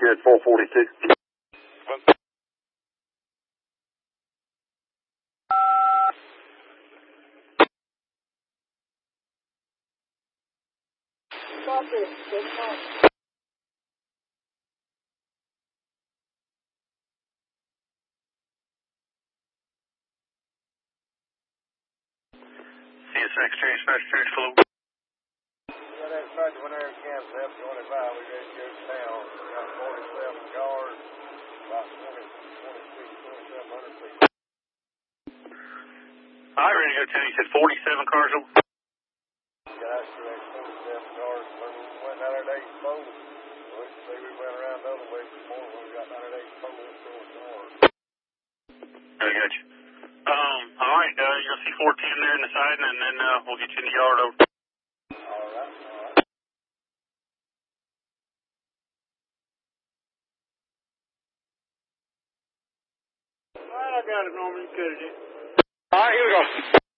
transmit 442. Copy. CSX Dispatch 3 Flu. Yeah, that's right. When they're in camp, F-25, we ready to go to town. We got 47 cars, about 2,700 people. All right, ready to go to 10. You said 47 cars over. Yeah, that's correct. 47 cars. When we went down there to 84, we went around the other way this morning when we got down there to 84, we went through cars. I got you. All right, you'll see 410 there in the siding, and then we'll get you in the yard over. All right. All right, I got it, Norman. You cut it in. All right, here we go.